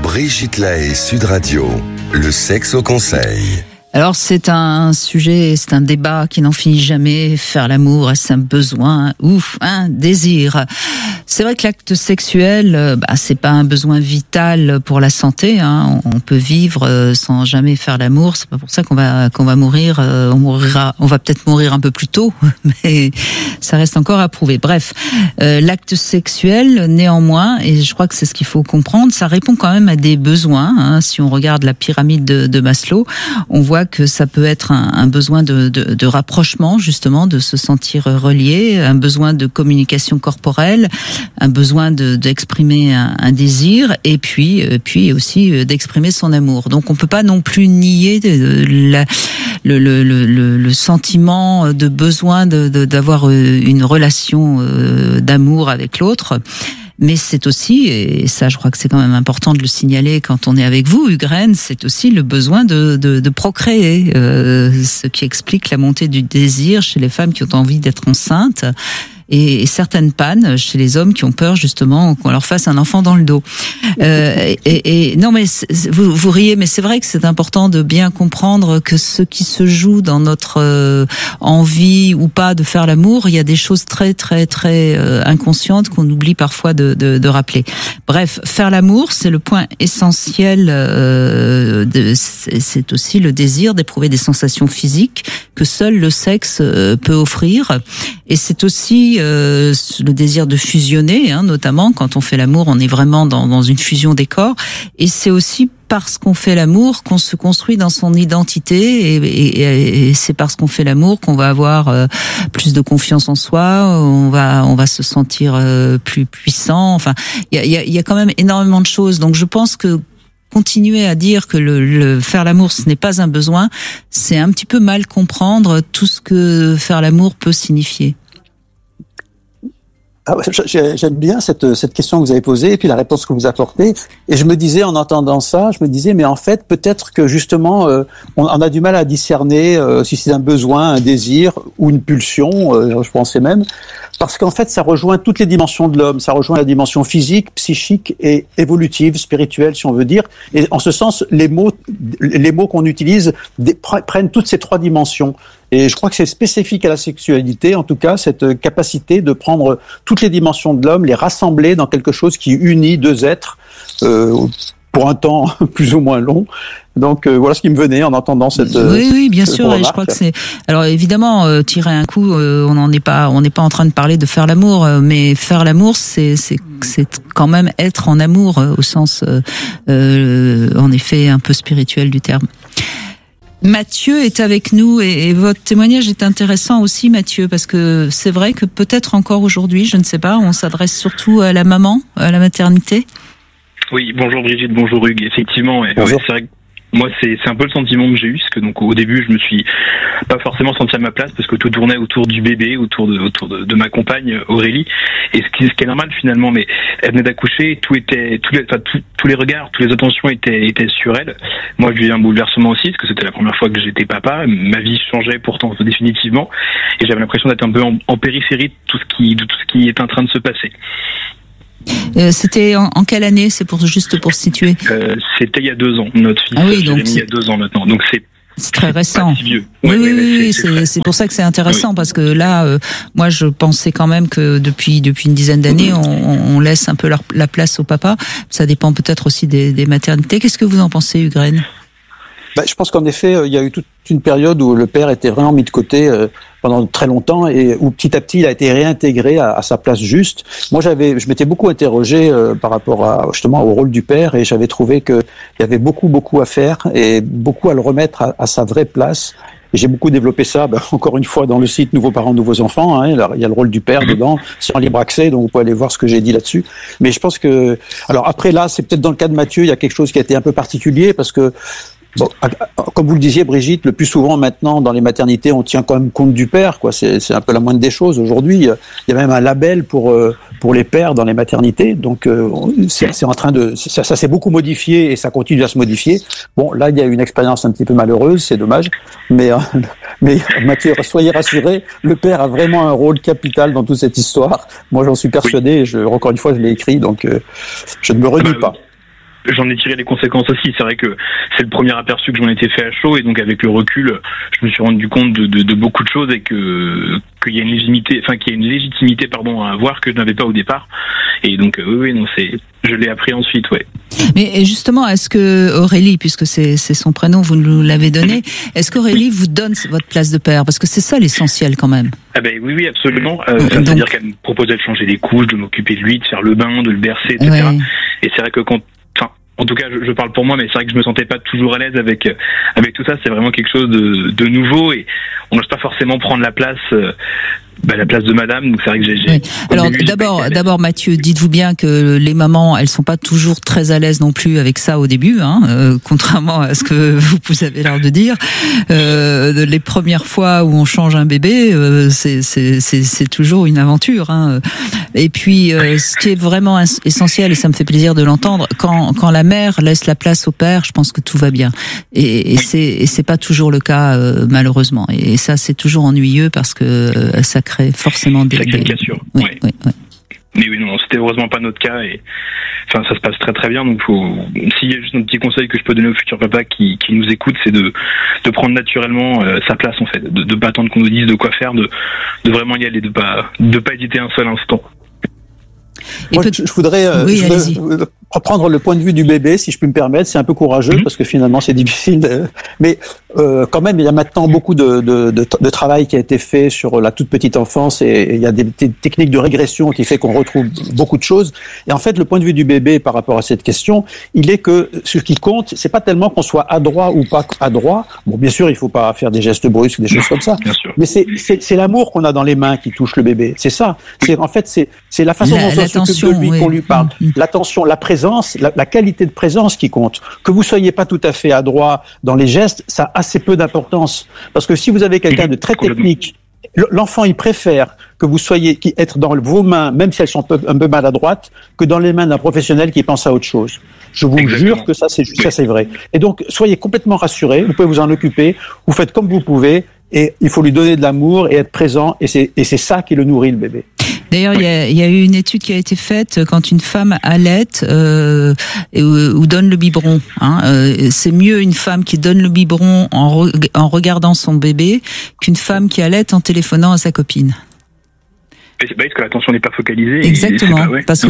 Brigitte Lahaie, Sud Radio, le sexe au conseil. Alors c'est un sujet, c'est un débat qui n'en finit jamais. Faire l'amour, est-ce un besoin ou un désir? C'est vrai que l'acte sexuel, c'est pas un besoin vital pour la santé. Hein. On peut vivre sans jamais faire l'amour. C'est pas pour ça qu'on va mourir. On va peut-être mourir un peu plus tôt, mais ça reste encore à prouver. Bref, l'acte sexuel, néanmoins, et je crois que c'est ce qu'il faut comprendre, ça répond quand même à des besoins. Hein. Si on regarde la pyramide de Maslow, on voit que ça peut être un besoin de rapprochement, justement, de se sentir relié, un besoin de communication corporelle, un besoin d'exprimer un désir, et puis aussi d'exprimer son amour. Donc on peut pas non plus nier le sentiment de besoin d'avoir une relation d'amour avec l'autre. Mais c'est aussi, et ça je crois que c'est quand même important de le signaler quand on est avec vous, Hugues, c'est aussi le besoin de procréer, ce qui explique la montée du désir chez les femmes qui ont envie d'être enceintes. Et certaines pannes chez les hommes qui ont peur justement qu'on leur fasse un enfant dans le dos. Non mais vous riez, mais c'est vrai que c'est important de bien comprendre que ce qui se joue dans notre envie ou pas de faire l'amour, il y a des choses très très très inconscientes qu'on oublie parfois de rappeler. Bref, faire l'amour, c'est le point essentiel. C'est aussi le désir d'éprouver des sensations physiques que seul le sexe peut offrir, et c'est aussi le désir de fusionner, hein, notamment quand on fait l'amour, on est vraiment dans une fusion des corps, et c'est aussi parce qu'on fait l'amour qu'on se construit dans son identité, et c'est parce qu'on fait l'amour qu'on va avoir plus de confiance en soi, on va se sentir plus puissant. Enfin, il y a quand même énormément de choses. Donc je pense que continuer à dire que le faire l'amour ce n'est pas un besoin, c'est un petit peu mal comprendre tout ce que faire l'amour peut signifier. J'aime bien cette question que vous avez posée et puis la réponse que vous apportez. Et je me disais, en entendant ça, mais en fait, peut-être que justement, on a du mal à discerner si c'est un besoin, un désir ou une pulsion, je pensais même. Parce qu'en fait, ça rejoint toutes les dimensions de l'homme. Ça rejoint la dimension physique, psychique et évolutive, spirituelle, si on veut dire. Et en ce sens, les mots qu'on utilise prennent toutes ces trois dimensions. Et je crois que c'est spécifique à la sexualité, en tout cas, cette capacité de prendre toutes les dimensions de l'homme, les rassembler dans quelque chose qui unit deux êtres pour un temps plus ou moins long. Donc voilà ce qui me venait en entendant cette oui, bien sûr. remarque. Et je crois que c'est alors évidemment tirer un coup, on n'est pas en train de parler de faire l'amour, mais faire l'amour c'est quand même être en amour au sens en effet un peu spirituel du terme. Mathieu est avec nous et votre témoignage est intéressant aussi, Mathieu, parce que c'est vrai que peut-être encore aujourd'hui, je ne sais pas, on s'adresse surtout à la maman, à la maternité. Oui, bonjour Brigitte, bonjour Hugues, effectivement. Bonjour. C'est vrai que moi, c'est un peu le sentiment que j'ai eu, parce que donc au début, je me suis pas forcément senti à ma place, parce que tout tournait autour du bébé, autour de ma compagne Aurélie, et ce qui est normal finalement. Mais elle venait d'accoucher, tous les regards, toutes les attentions étaient sur elle. Moi, j'ai eu un bouleversement aussi, parce que c'était la première fois que j'étais papa. Ma vie changeait pourtant définitivement, et j'avais l'impression d'être un peu en périphérie de tout ce qui est en train de se passer. C'était en quelle année? C'est juste pour situer. C'était il y a 2 ans. Notre fils Jérémy, il y a 2 ans maintenant. Donc c'est très récent. Pas si vieux. Oui, c'est pour ça que c'est intéressant, parce que là, moi, je pensais quand même que depuis une dizaine d'années, on laisse un peu la place au papa. Ça dépend peut-être aussi des maternités. Qu'est-ce que vous en pensez, Hugues? Je pense qu'en effet, il y a eu toute une période où le père était vraiment mis de côté pendant très longtemps, et où petit à petit il a été réintégré à sa place juste. Moi, je m'étais beaucoup interrogé par rapport justement au rôle du père, et j'avais trouvé qu'il y avait beaucoup à faire et beaucoup à le remettre à sa vraie place. Et j'ai beaucoup développé ça, encore une fois, dans le site Nouveaux parents, nouveaux enfants. Hein, il y a le rôle du père dedans, c'est en libre accès, donc vous pouvez aller voir ce que j'ai dit là-dessus. Mais je pense que, alors après là, c'est peut-être dans le cas de Mathieu, il y a quelque chose qui a été un peu particulier, parce que bon, comme vous le disiez, Brigitte, le plus souvent maintenant dans les maternités, on tient quand même compte du père, quoi. C'est un peu la moindre des choses aujourd'hui. Il y a même un label pour les pères dans les maternités. Donc c'est en train de ça s'est beaucoup modifié et ça continue à se modifier. Bon, là il y a une expérience un petit peu malheureuse, c'est dommage. Mais Mathieu, soyez rassuré, le père a vraiment un rôle capital dans toute cette histoire. Moi, j'en suis persuadé. Encore une fois, je l'ai écrit, donc je ne me renie pas. j'en ai tiré les conséquences aussi. C'est vrai que c'est le premier aperçu que j'en étais fait à chaud, et donc avec le recul, je me suis rendu compte de beaucoup de choses, et qu'il y a une légitimité, à avoir que je n'avais pas au départ. Et donc je l'ai appris ensuite, ouais. Mais justement, est-ce que Aurélie, puisque c'est son prénom, vous nous l'avez donné, est-ce qu'Aurélie vous donne votre place de père? Parce que c'est ça l'essentiel quand même. Ah ben oui, absolument. C'est-à-dire qu'elle me proposait de changer les couches, de m'occuper de lui, de faire le bain, de le bercer, etc. Ouais. Et c'est vrai que en tout cas, je parle pour moi, mais c'est vrai que je me sentais pas toujours à l'aise avec tout ça. C'est vraiment quelque chose de nouveau, et on n'ose pas forcément prendre la place de madame. Donc c'est vrai que j'ai oui. Alors d'abord Mathieu, dites-vous bien que les mamans, elles sont pas toujours très à l'aise non plus avec ça au début, contrairement à ce que vous avez l'air de dire. Les premières fois où on change un bébé, c'est toujours une aventure, hein. Et puis ce qui est vraiment essentiel, et ça me fait plaisir de l'entendre, quand la mère laisse la place au père, je pense que tout va bien. Et c'est pas toujours le cas, malheureusement. Et ça, c'est toujours ennuyeux parce que ça crée forcément des cassures. Oui. Mais oui, non, c'était heureusement pas notre cas, et ça se passe très très bien. Donc s'il y a juste un petit conseil que je peux donner aux futurs papas qui nous écoutent, c'est de prendre naturellement sa place, en fait, de pas attendre qu'on nous dise de quoi faire, de vraiment y aller, de pas hésiter un seul instant. Moi, je voudrais reprendre le point de vue du bébé, si je puis me permettre. C'est un peu courageux parce que finalement c'est difficile, mais quand même il y a maintenant beaucoup de travail qui a été fait sur la toute petite enfance, et il y a des techniques de régression qui fait qu'on retrouve beaucoup de choses. Et en fait, le point de vue du bébé par rapport à cette question, il est que ce qui compte, c'est pas tellement qu'on soit adroit ou pas adroit. Bon, bien sûr, il faut pas faire des gestes brusques, des choses comme ça. Mais c'est l'amour qu'on a dans les mains qui touche le bébé. C'est ça. C'est la façon dont on s'occupe de lui, qu'on lui parle. L'attention, la présence, la qualité de présence qui compte. Que vous soyez pas tout à fait adroit dans les gestes, ça a assez peu d'importance. Parce que si vous avez quelqu'un de très technique, l'enfant, il préfère que vous soyez être dans vos mains, même si elles sont un peu maladroites, que dans les mains d'un professionnel qui pense à autre chose. Je vous jure que ça c'est vrai. Et donc, soyez complètement rassurés. Vous pouvez vous en occuper. Vous faites comme vous pouvez. Et il faut lui donner de l'amour et être présent. Et c'est ça qui le nourrit, le bébé. D'ailleurs, il y a eu une étude qui a été faite quand une femme allaite ou donne le biberon. C'est mieux une femme qui donne le biberon en regardant son bébé qu'une femme qui allaite en téléphonant à sa copine. Parce que l'attention n'est pas focalisée. Exactement. Parce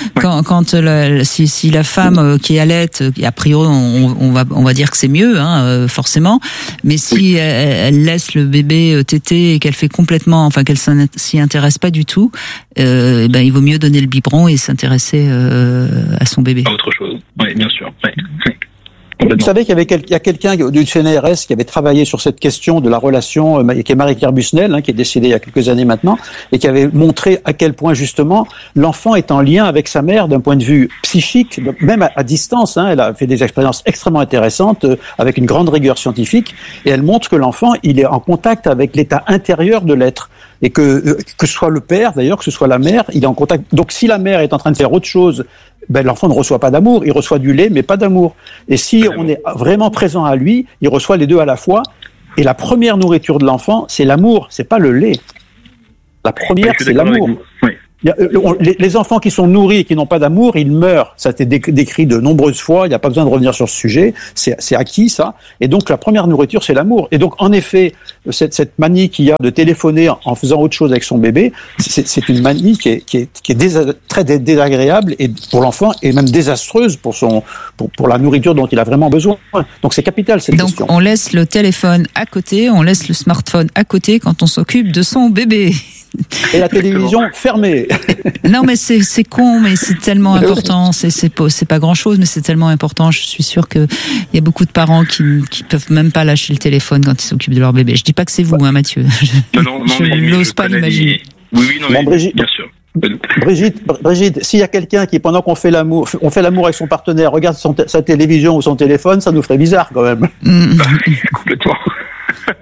que si la femme qui allaite, a priori, on va dire que c'est mieux, forcément. Mais si elle laisse le bébé téter et qu'elle fait complètement, qu'elle s'y intéresse pas du tout, il vaut mieux donner le biberon et s'intéresser à son bébé. À autre chose. Oui, bien sûr. Ouais. Vous savez qu'il y a quelqu'un du CNRS qui avait travaillé sur cette question de la relation, qui est Marie-Claire Busnel, qui est décédée il y a quelques années maintenant, et qui avait montré à quel point justement l'enfant est en lien avec sa mère d'un point de vue psychique, même à distance. Elle a fait des expériences extrêmement intéressantes avec une grande rigueur scientifique, et elle montre que l'enfant, il est en contact avec l'état intérieur de l'être. Et que ce soit le père, d'ailleurs, que ce soit la mère, il est en contact. Donc, si la mère est en train de faire autre chose, l'enfant ne reçoit pas d'amour. Il reçoit du lait, mais pas d'amour. Et si on est vraiment présent à lui, il reçoit les deux à la fois. Et la première nourriture de l'enfant, c'est l'amour. C'est pas le lait. La première, c'est l'amour. Oui. Les enfants qui sont nourris et qui n'ont pas d'amour, ils meurent. Ça a été décrit de nombreuses fois. Il n'y a pas besoin de revenir sur ce sujet. C'est acquis, ça. Et donc, la première nourriture, c'est l'amour. Et donc, en effet, cette manie qu'il y a de téléphoner en faisant autre chose avec son bébé, c'est une manie qui est très désagréable et pour l'enfant et même désastreuse pour la nourriture dont il a vraiment besoin. Donc, c'est capital, cette question. Donc, on laisse le téléphone à côté, on laisse le smartphone à côté quand on s'occupe de son bébé. Et la télévision fermée. Non, mais c'est con, mais c'est tellement important. C'est pas grand chose, mais c'est tellement important. Je suis sûre que il y a beaucoup de parents qui peuvent même pas lâcher le téléphone quand ils s'occupent de leur bébé. Je dis pas que c'est vous, Mathieu. Je n'ose pas l'imaginer. Oui, Brigitte, bien sûr. Brigitte, s'il y a quelqu'un qui, pendant qu'on fait l'amour avec son partenaire, regarde sa télévision ou son téléphone, ça nous ferait bizarre quand même. Complètement.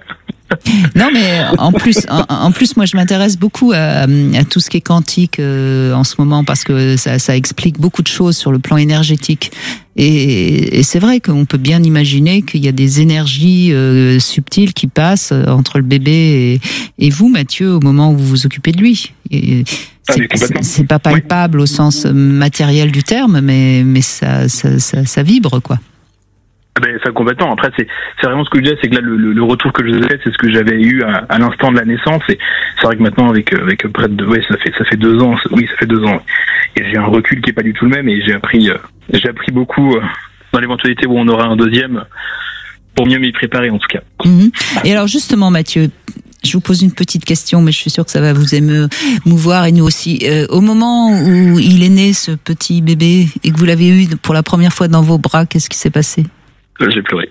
Non, mais en plus, moi, je m'intéresse beaucoup à tout ce qui est quantique en ce moment parce que ça explique beaucoup de choses sur le plan énergétique. Et c'est vrai qu'on peut bien imaginer qu'il y a des énergies subtiles qui passent entre le bébé et vous, Mathieu, au moment où vous vous occupez de lui. Et c'est pas palpable au sens matériel du terme, mais ça vibre, quoi. Ben, ça complètement. Après, c'est vraiment ce que je disais, c'est que là, le retour que je vous ai fait, c'est ce que j'avais eu à l'instant de la naissance. Et c'est vrai que maintenant, avec près de, ça fait 2 ans. Oui, ça fait 2 ans. Et j'ai un recul qui est pas du tout le même. Et j'ai appris beaucoup dans l'éventualité où on aura un deuxième, pour mieux m'y préparer en tout cas. Et alors justement, Mathieu, je vous pose une petite question, mais je suis sûre que ça va vous émouvoir et nous aussi. Au moment où il est né, ce petit bébé, et que vous l'avez eu pour la première fois dans vos bras, qu'est-ce qui s'est passé? J'ai pleuré.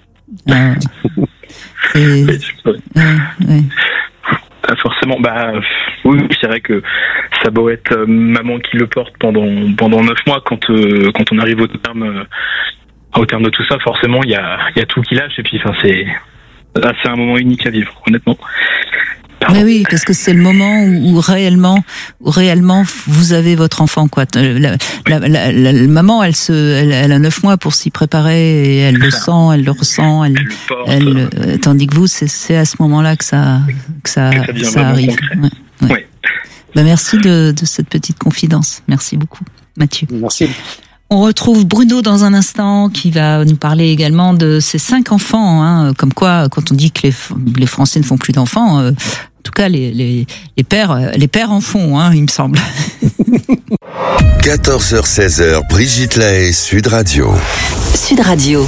J'ai pleuré. Forcément, oui, c'est vrai que ça doit être maman qui le porte pendant 9 mois quand on arrive au terme de tout ça. Forcément, il y a tout qui lâche et puis c'est un moment unique à vivre, honnêtement. Mais oui, parce que c'est le moment où réellement vous avez votre enfant, quoi. La maman, elle a 9 mois pour s'y préparer et elle le sent, elle le ressent, tandis que vous, c'est à ce moment-là que ça arrive. Ouais. Merci de cette petite confidence. Merci beaucoup, Mathieu. Merci. On retrouve Bruno dans un instant qui va nous parler également de ses 5 enfants. Comme quoi, quand on dit que les Français ne font plus d'enfants, en tout cas les pères en font, il me semble. 14h-16h, Brigitte Lahaie, Sud Radio. Sud Radio.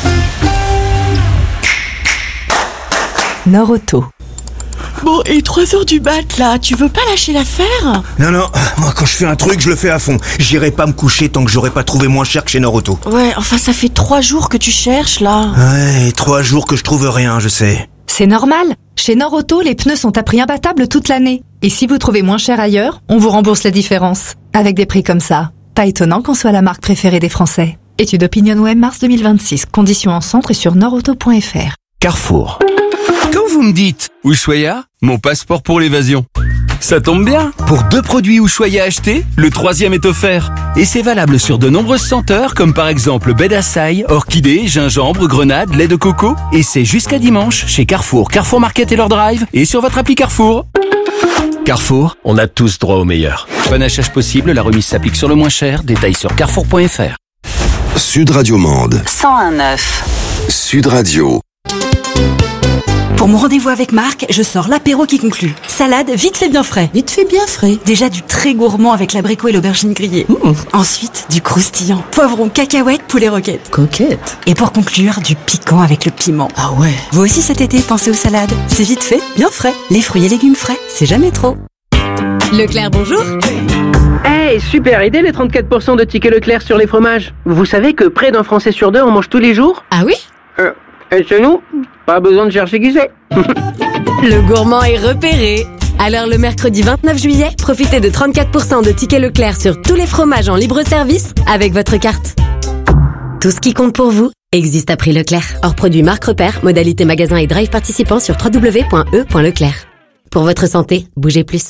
Nord-Auto. Bon, et 3h du mat, là, tu veux pas lâcher l'affaire? Non, moi quand je fais un truc, je le fais à fond. J'irai pas me coucher tant que j'aurai pas trouvé moins cher que chez Nord-Auto. Ouais, enfin ça fait 3 jours que tu cherches, là. Ouais, 3 jours que je trouve rien, je sais. C'est normal. Chez Nord-Auto, les pneus sont à prix imbattable toute l'année. Et si vous trouvez moins cher ailleurs, on vous rembourse la différence. Avec des prix comme ça, pas étonnant qu'on soit la marque préférée des Français. Étude OpinionWay mars 2026. Conditions en centre et sur nordauto.fr. Carrefour. Quand vous me dites Ushuaïa, mon passeport pour l'évasion, ça tombe bien. Pour 2 produits Ushuaïa achetés, le 3e est offert. Et c'est valable sur de nombreuses senteurs comme par exemple baie d'assailles, orchidée, gingembre, grenade, lait de coco. Et c'est jusqu'à dimanche chez Carrefour, Carrefour Market et leur drive et sur votre appli Carrefour. Carrefour, on a tous droit au meilleur. Panachage possible, la remise s'applique sur le moins cher. Détails sur carrefour.fr. Sud Radio Mende. 101.9. Sud Radio. Pour mon rendez-vous avec Marc, je sors l'apéro qui conclut. Salade, vite fait bien frais. Vite fait bien frais. Déjà du très gourmand avec l'abricot et l'aubergine grillée. Ensuite, du croustillant. Poivron, cacahuètes, poulet roquette. Coquette. Et pour conclure, du piquant avec le piment. Ah ouais. Vous aussi cet été, pensez aux salades. C'est vite fait, bien frais. Les fruits et légumes frais, c'est jamais trop. Leclerc, bonjour. Hey, super idée les 34% de tickets Leclerc sur les fromages. Vous savez que près d'un Français sur 2 en mange tous les jours? Ah oui? Et chez nous, pas besoin de chercher qui c'est. Le gourmand est repéré. Alors le mercredi 29 juillet, profitez de 34% de tickets Leclerc sur tous les fromages en libre service avec votre carte. Tout ce qui compte pour vous existe à prix Leclerc. Hors produit marque repère, modalité magasin et drive participant sur www.e.leclerc. Pour votre santé, bougez plus.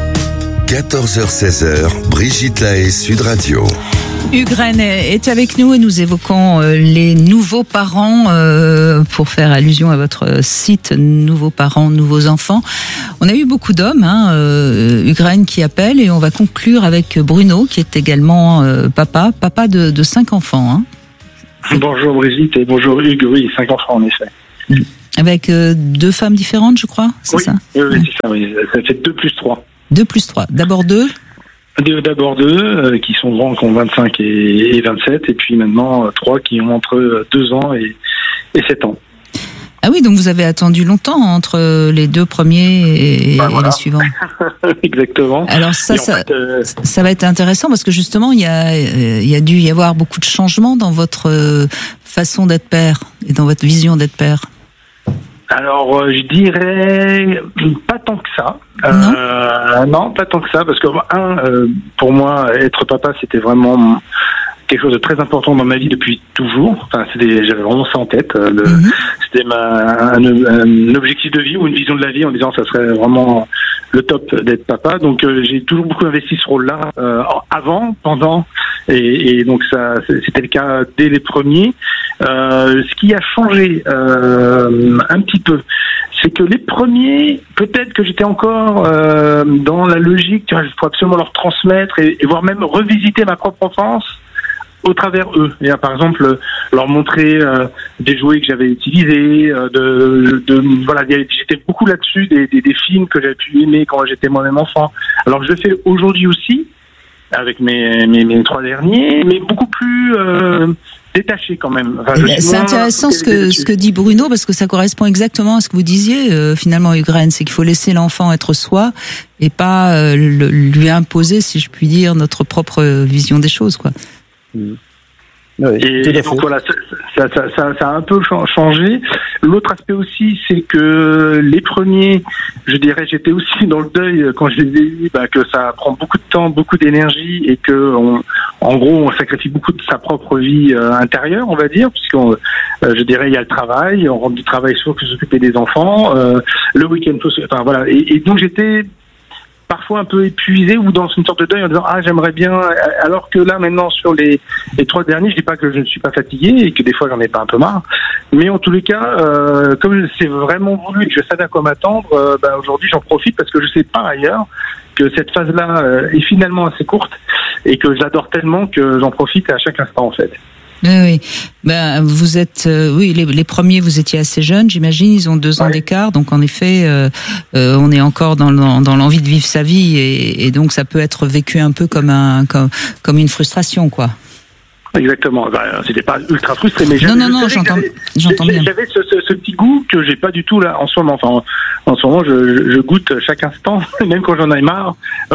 14h-16h, Brigitte Lahaie, Sud Radio. Ukraine est avec nous et nous évoquons les nouveaux parents pour faire allusion à votre site Nouveaux parents, nouveaux enfants. On a eu beaucoup d'hommes, Ukraine qui appellent et on va conclure avec Bruno qui est également papa de 5 enfants. Bonjour Brigitte et bonjour Hugues, oui, 5 enfants en effet. Avec 2 femmes différentes je crois, c'est ça? Oui, c'est ça, oui. Ça fait 2 plus 3. 2 plus 3, d'abord 2 D'abord 2 qui sont grands, qui ont 25 et 27, et puis maintenant 3 qui ont entre 2 ans et 7 ans. Ah oui, donc vous avez attendu longtemps entre les 2 premiers et les suivants. Exactement. Alors ça va être intéressant parce que justement il y a dû y avoir beaucoup de changements dans votre façon d'être père et dans votre vision d'être père. Alors, je dirais pas tant que ça. Non, pas tant que ça, parce que pour moi, être papa, c'était vraiment quelque chose de très important dans ma vie depuis toujours. Enfin, j'avais vraiment ça en tête. c'était un objectif de vie ou une vision de la vie en disant ça serait vraiment le top d'être papa. Donc j'ai toujours beaucoup investi ce rôle-là avant, pendant et donc ça c'était le cas dès les premiers. Ce qui a changé un petit peu, c'est que les premiers, peut-être que j'étais encore dans la logique, il faut absolument leur transmettre et voire même revisiter ma propre enfance au travers eux. Et, par exemple, leur montrer des jouets que j'avais utilisés, voilà, j'étais beaucoup là-dessus, des films que j'avais pu aimer quand j'étais moi-même enfant. Alors je le fais aujourd'hui aussi, avec mes 3 derniers, mais beaucoup plus détaché quand même. Enfin, c'est intéressant ce que dit Bruno, parce que ça correspond exactement à ce que vous disiez finalement, Hugues, c'est qu'il faut laisser l'enfant être soi et pas lui imposer, si je puis dire, notre propre vision des choses, quoi. Oui, et donc voilà, ça a un peu changé. L'autre aspect aussi, c'est que les premiers, je dirais, j'étais aussi dans le deuil quand je les ai eus, que ça prend beaucoup de temps, beaucoup d'énergie et que en gros, on sacrifie beaucoup de sa propre vie intérieure, on va dire, puisqu'on, je dirais, il y a le travail, on rentre du travail, il faut s'occuper des enfants, le week-end, enfin voilà. Et donc j'étais parfois un peu épuisé ou dans une sorte de deuil en disant j'aimerais bien, alors que là maintenant sur les 3 derniers, je dis pas que je ne suis pas fatigué et que des fois j'en ai pas un peu marre, mais en tous les cas comme c'est vraiment voulu et que je savais à quoi m'attendre, aujourd'hui j'en profite parce que je sais par ailleurs que cette phase là est finalement assez courte et que j'adore tellement que j'en profite à chaque instant en fait. Oui. Vous êtes, les premiers, vous étiez assez jeunes, j'imagine. Ils ont 2 ans d'écart, donc en effet, on est encore dans l'envie de vivre sa vie, et donc ça peut être vécu un peu comme une frustration, quoi. Exactement. C'était pas ultra frustré, mais non, j'entends bien. J'avais ce petit goût que j'ai pas du tout là en ce moment. Enfin, en ce moment, je goûte chaque instant, même quand j'en ai marre.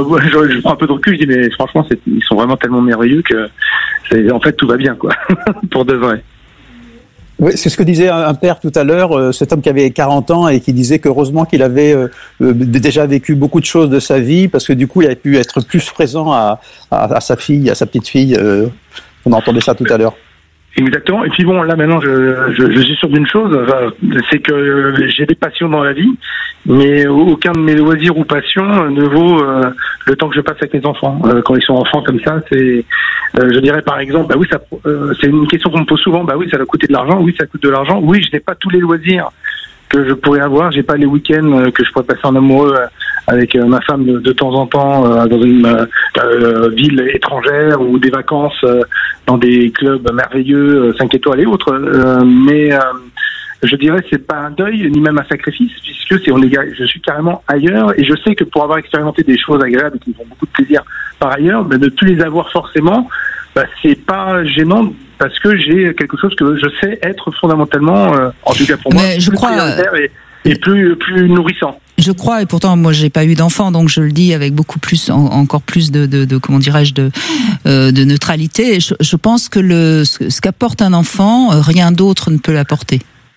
Je prends un peu de recul, je dis mais franchement, ils sont vraiment tellement merveilleux que en fait tout va bien, quoi, pour de vrai. Oui, c'est ce que disait un père tout à l'heure, cet homme qui avait 40 ans et qui disait qu'heureusement qu'il avait déjà vécu beaucoup de choses de sa vie, parce que du coup, il avait pu être plus présent à sa fille, à sa petite fille. On entendait ça tout à l'heure. Exactement. Et puis bon, là maintenant, je suis sûr d'une chose, c'est que j'ai des passions dans la vie, mais aucun de mes loisirs ou passions ne vaut le temps que je passe avec mes enfants. Quand ils sont enfants comme ça, c'est, je dirais par exemple, c'est une question qu'on me pose souvent. Ça va coûter de l'argent. Oui, ça coûte de l'argent. Oui, je n'ai pas tous les loisirs que je pourrais avoir. J'ai pas les week-ends que je pourrais passer en amoureux avec ma femme de temps en temps dans une ville étrangère ou des vacances dans des clubs merveilleux 5 étoiles et autres. Mais je dirais c'est pas un deuil ni même un sacrifice, puisque je suis carrément ailleurs et je sais que pour avoir expérimenté des choses agréables qui me font beaucoup de plaisir par ailleurs, ne plus les avoir forcément, c'est pas gênant. Parce que j'ai quelque chose que je sais être fondamentalement, en tout cas pour moi, plus prioritaire et plus nourrissant. Je crois, et pourtant moi j'ai pas eu d'enfant, donc je le dis avec beaucoup plus, encore plus de comment dirais-je, de neutralité. Je pense que ce qu'apporte un enfant, rien d'autre ne peut l'apporter.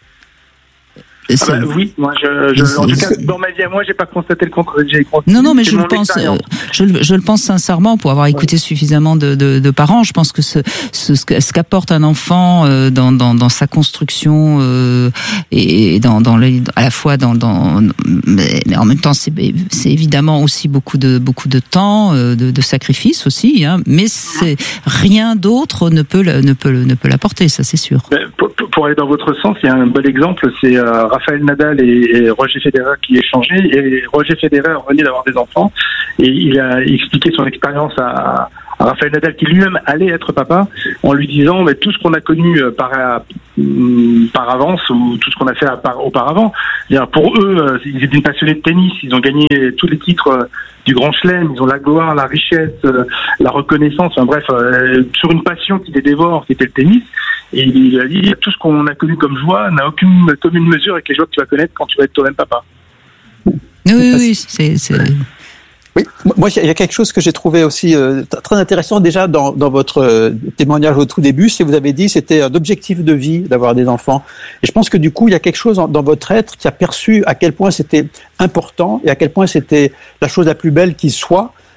Oui, moi en tout cas dans ma vie à moi, j'ai pas constaté le contraire. Non, mais je le pense sincèrement, pour avoir écouté suffisamment de parents. Je pense que ce qu'apporte un enfant dans sa construction et à la fois mais en même temps c'est évidemment aussi beaucoup de temps, de sacrifices aussi, hein, mais c'est rien d'autre ne peut l'apporter, ça c'est sûr. Pour aller dans votre sens, il y a un bon exemple, c'est Rafael Nadal et Roger Federer qui échangeaient, et Roger Federer venait d'avoir des enfants et il a expliqué son expérience à Rafael Nadal, qui lui-même allait être papa, en lui disant tout ce qu'on a connu par avance, ou tout ce qu'on a fait auparavant, pour eux, ils étaient passionnés de tennis, ils ont gagné tous les titres du Grand Chelem, ils ont la gloire, la richesse, la reconnaissance, sur une passion qui les dévore, qui était le tennis. Et il a dit, tout ce qu'on a connu comme joie n'a aucune commune mesure avec les joies que tu vas connaître quand tu vas être toi-même papa. Oui, c'est... Oui, moi il y a quelque chose que j'ai trouvé aussi très intéressant déjà dans votre témoignage au tout début, c'est que vous avez dit c'était un objectif de vie d'avoir des enfants. Et je pense que du coup il y a quelque chose dans votre être qui a perçu à quel point c'était important et à quel point c'était la chose la plus belle qui soit.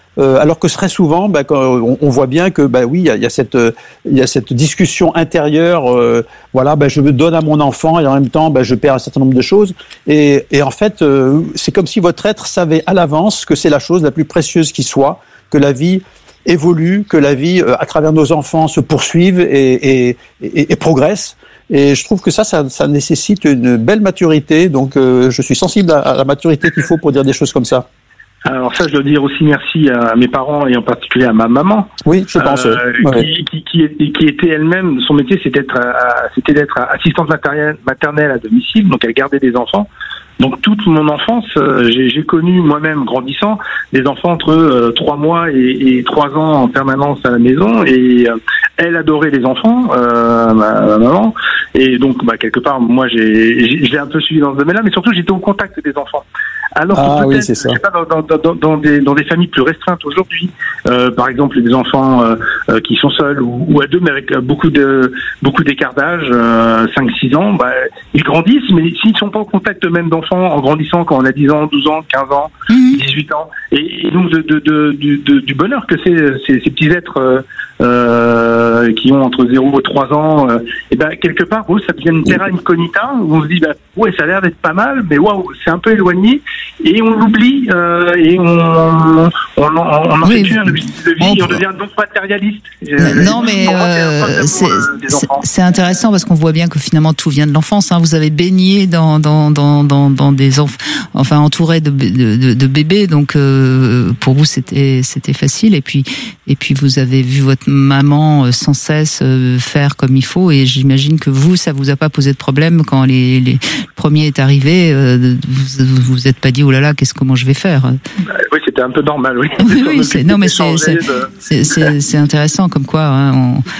alors que très souvent, quand on voit bien que oui, il y a cette discussion intérieure. Voilà, je me donne à mon enfant et en même temps, je perds un certain nombre de choses. Et en fait, c'est comme si votre être savait à l'avance que c'est la chose la plus précieuse qui soit, que la vie évolue, que la vie, à travers nos enfants, se poursuive et progresse. Et je trouve que ça nécessite une belle maturité. Donc, je suis sensible à la maturité qu'il faut pour dire des choses comme ça. Alors ça, je dois dire aussi merci à mes parents et en particulier à ma maman. Oui, je pense. Qui était elle-même, son métier, c'était d'être assistante maternelle à domicile, donc elle gardait des enfants. Donc toute mon enfance, j'ai connu moi-même grandissant des enfants entre 3 mois et 3 ans en permanence à la maison, et elle adorait les enfants, ma maman, et donc quelque part moi je l'ai un peu suivi dans ce domaine-là, mais surtout j'étais au contact des enfants. Alors que peut-être, je sais pas, dans des familles plus restreintes aujourd'hui, par exemple des enfants qui sont seuls ou à deux, mais avec beaucoup d'écart d'âge, 5-6 ans, ils grandissent, mais s'ils sont pas au contact eux-mêmes d'enfants en grandissant quand on a 10 ans, 12 ans, 15 ans, 18 ans, et donc du bonheur que ces petits êtres qui ont entre 0 et 3 ans, quelque part, ça devient une terra incognita, où on se dit, ouais, ça a l'air d'être pas mal, mais waouh, c'est un peu éloigné, et on l'oublie, et on en fait plus un objectif de vie, et on devient donc matérialiste. Non, mais c'est intéressant parce qu'on voit bien que finalement tout vient de l'enfance. Vous avez baigné dans des enfants, enfin entouré de bébés, donc pour vous c'était facile. Et puis vous avez vu votre maman sans cesse faire comme il faut, et j'imagine que ça vous a pas posé de problème quand le premier est arrivé. Vous vous êtes pas dit oh là là, comment je vais faire? Oui, c'était un peu normal, oui. Oui, c'est intéressant comme quoi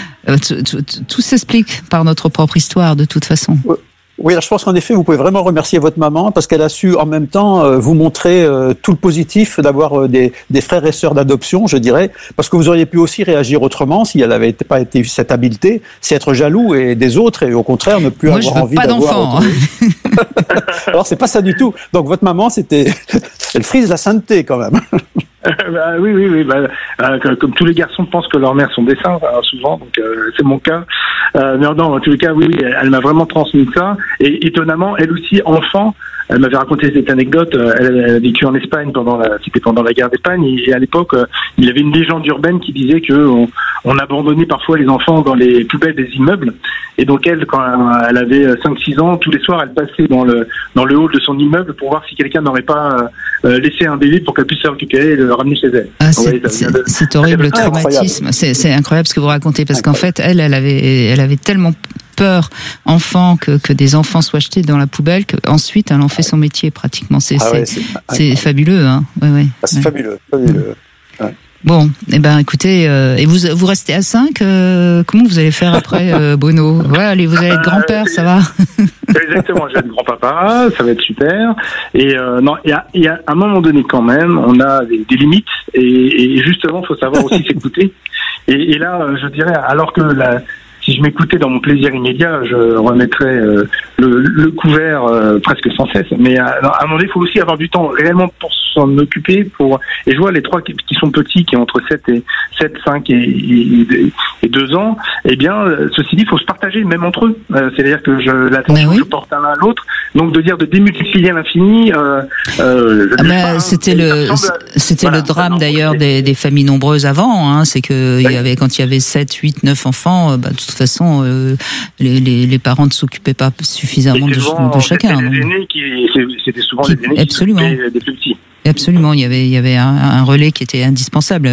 tout s'explique par notre propre histoire de toute façon. Oui, alors je pense qu'en effet, vous pouvez vraiment remercier votre maman parce qu'elle a su en même temps vous montrer tout le positif d'avoir des frères et sœurs d'adoption, je dirais, parce que vous auriez pu aussi réagir autrement si elle n'avait pas été cette habileté, c'est être jaloux des autres et au contraire ne plus avoir envie d'avoir. Moi, je veux pas d'enfants. Alors c'est pas ça du tout. Donc votre maman, elle frise la sainteté quand même. Oui. Comme tous les garçons pensent que leurs mères sont des saints, souvent, donc c'est mon cas. Mais non, en tous les cas, oui, elle m'a vraiment transmis ça. Et étonnamment, elle aussi, enfant, elle m'avait raconté cette anecdote. Elle a vécu en Espagne pendant la guerre d'Espagne, et à l'époque, il y avait une légende urbaine qui disait que on abandonnait parfois les enfants dans les poubelles des immeubles. Et donc elle, quand elle avait 5-6 ans, tous les soirs, elle passait dans le hall de son immeuble pour voir si quelqu'un n'aurait pas laissé un bébé pour qu'elle puisse se récupérer et le ramener chez elle. C'est horrible, le traumatisme. C'est incroyable ce que vous racontez, parce qu'en fait, elle avait tellement peur, enfant, que des enfants soient jetés dans la poubelle, qu'ensuite elle en fait son métier pratiquement. C'est fabuleux, hein. Ouais. C'est fabuleux. Ouais. Bon, écoutez, et vous restez à 5, comment vous allez faire après, Bruno? Vous allez être grand-père, ça va? Exactement, je vais être grand-papa, ça va être super. Et il y a un moment donné quand même, on a des limites, et justement, il faut savoir aussi s'écouter. Et là, je dirais, alors que si je m'écoutais dans mon plaisir immédiat, je remettrais le couvert presque sans cesse. Mais à un moment donné, il faut aussi avoir du temps réellement pour s'en occuper. Et je vois les 3 qui sont petits, qui ont entre 7, 5 et 2 ans. Eh bien, ceci dit, il faut se partager, même entre eux. C'est-à-dire que l'attention je porte l'un à l'autre. Donc de dire de démultiplier à l'infini. C'était le drame d'ailleurs des familles nombreuses avant. Hein, c'est que quand il y avait 7, 8, 9 enfants, de toute façon, les parents ne s'occupaient pas suffisamment de chacun. C'était souvent les aînés qui s'occupaient des plus petits. Absolument, il y avait un relais qui était indispensable.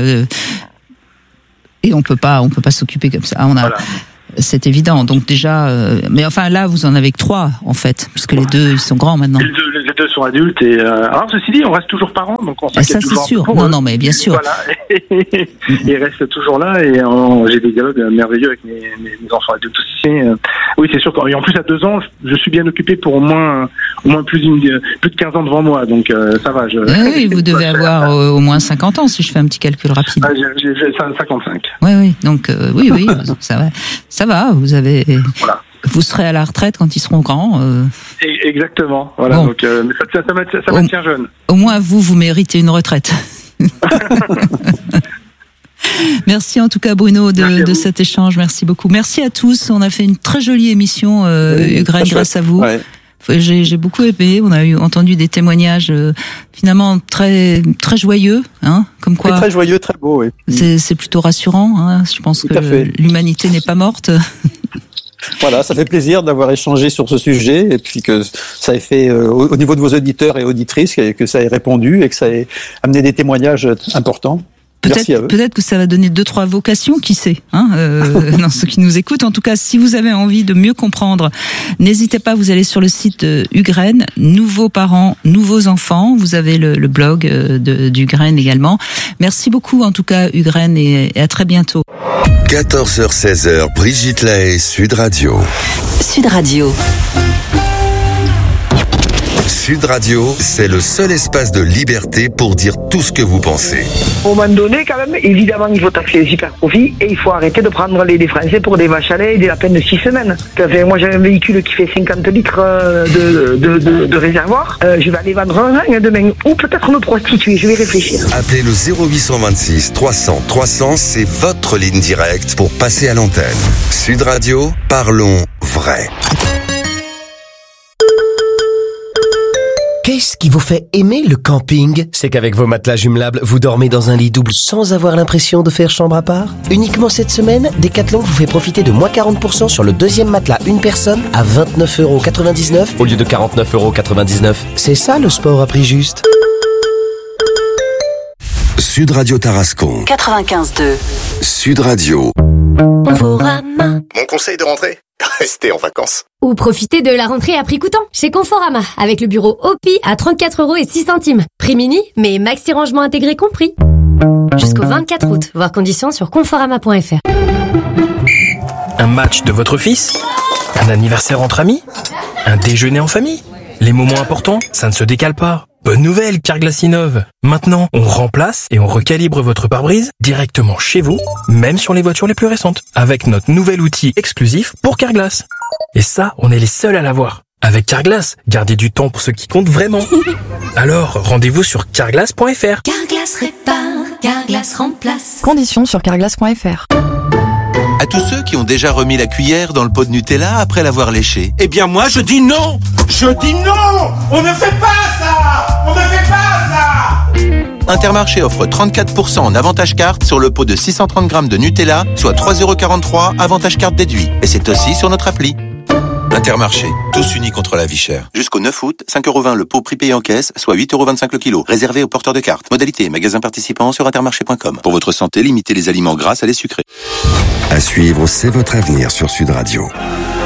Et on peut pas s'occuper comme ça. C'est évident. Donc déjà, mais enfin là, vous en avez que 3 en fait, puisque les 2 ils sont grands maintenant. Les 2 sont adultes. Et alors ceci dit, on reste toujours parents, donc on s'inquiète toujours. Ça c'est sûr. Non, mais bien sûr. Voilà. Ils restent toujours là, et j'ai des dialogues merveilleux avec mes enfants adultes aussi. Oui, c'est sûr. Et en plus à 2 ans, je suis bien occupé pour au moins plus de 15 ans devant moi, donc ça va. Oui, vous devez avoir au moins 50 ans si je fais un petit calcul rapide. J'ai 55. Oui. Donc oui, ça va. Vous avez. Voilà. Vous serez à la retraite quand ils seront grands. Exactement. Voilà. Bon. Donc, ça maintient jeune. Au moins, vous méritez une retraite. Merci en tout cas Bruno de cet échange, merci beaucoup. Merci à tous, on a fait une très jolie émission Ugraine grâce à vous. Ouais. J'ai beaucoup aimé, on a entendu des témoignages finalement très très joyeux, hein, comme quoi. Très joyeux, très beau, oui. C'est plutôt rassurant, hein, je pense que l'humanité n'est pas morte. Voilà, ça fait plaisir d'avoir échangé sur ce sujet et puis que ça ait fait au niveau de vos auditeurs et auditrices que ça ait répondu et que ça ait amené des témoignages importants. Peut-être que ça va donner 2-3 vocations, qui sait, hein, dans ceux qui nous écoutent. En tout cas, si vous avez envie de mieux comprendre, n'hésitez pas, vous allez sur le site Ugraine, Nouveaux parents, nouveaux enfants. Vous avez le blog d'Ugraine également. Merci beaucoup, en tout cas, Ugraine, et à très bientôt. 14h-16h, Brigitte Lahaie, Sud Radio. Sud Radio. Sud Radio, c'est le seul espace de liberté pour dire tout ce que vous pensez. Au moment donné, quand même, évidemment, il faut taxer les super profits et il faut arrêter de prendre les Français pour des vaches à lait et des lapins de 6 semaines. Moi, j'ai un véhicule qui fait 50 litres de réservoir. Je vais aller vendre un rein demain. Ou peut-être me prostituer, je vais réfléchir. Appelez le 0826 300 300, c'est votre ligne directe pour passer à l'antenne. Sud Radio, parlons vrai. Qu'est-ce qui vous fait aimer le camping? C'est qu'avec vos matelas jumelables, vous dormez dans un lit double sans avoir l'impression de faire chambre à part? Uniquement cette semaine, Decathlon vous fait profiter de moins 40% sur le deuxième matelas une personne à 29,99€ au lieu de 49,99€. C'est ça le sport à prix juste. Sud Radio Tarascon. 95.2. Sud Radio. Conforama. Mon conseil de rentrée? Restez en vacances. Ou profitez de la rentrée à prix coûtant chez Conforama avec le bureau OPI à 34,06€. Prix mini, mais maxi rangement intégré compris. Jusqu'au 24 août, voir conditions sur conforama.fr. Un match de votre fils? Un anniversaire entre amis? Un déjeuner en famille? Les moments importants, ça ne se décale pas. Bonne nouvelle, Carglass innove. Maintenant, on remplace et on recalibre votre pare-brise directement chez vous, même sur les voitures les plus récentes, avec notre nouvel outil exclusif pour Carglass. Et ça, on est les seuls à l'avoir. Avec Carglass, gardez du temps pour ce qui compte vraiment. Alors, rendez-vous sur carglass.fr. Carglass répare, Carglass remplace. Conditions sur carglass.fr. À tous ceux qui ont déjà remis la cuillère dans le pot de Nutella après l'avoir léché. Eh bien moi je dis non. Je dis non. On ne fait pas ça. On ne fait pas ça. Intermarché offre 34% en avantage carte sur le pot de 630 grammes de Nutella, soit 3,43€ avantage carte déduit. Et c'est aussi sur notre appli. Intermarché, tous unis contre la vie chère. Jusqu'au 9 août, 5,20€ le pot prix payé en caisse, soit 8,25€ le kilo. Réservé aux porteurs de cartes. Modalité, magasin participant sur intermarché.com. Pour votre santé, limitez les aliments gras à les sucrés. À suivre, c'est votre avenir sur Sud Radio.